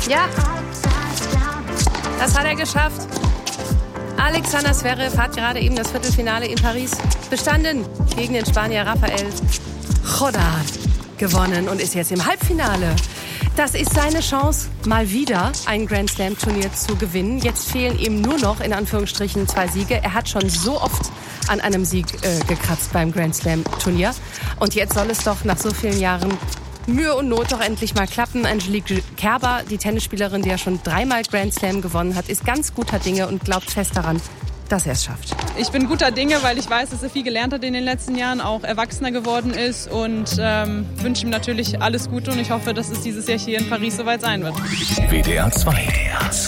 Ja, das hat er geschafft. Alexander Zverev hat gerade eben das Viertelfinale in Paris bestanden. Gegen den Spanier Rafael Nadal gewonnen und ist jetzt im Halbfinale. Das ist seine Chance, mal wieder ein Grand Slam Turnier zu gewinnen. Jetzt fehlen ihm nur noch, in Anführungsstrichen, 2 Siege. Er hat schon so oft an einem Sieg gekratzt beim Grand Slam Turnier. Und jetzt soll es doch nach so vielen Jahren Mühe und Not doch endlich mal klappen. Angelique Kerber, die Tennisspielerin, die ja schon 3-mal Grand Slam gewonnen hat, ist ganz guter Dinge und glaubt fest daran, dass er es schafft. Ich bin guter Dinge, weil ich weiß, dass er viel gelernt hat in den letzten Jahren, auch erwachsener geworden ist und wünsche ihm natürlich alles Gute und ich hoffe, dass es dieses Jahr hier in Paris soweit sein wird. WDR 2.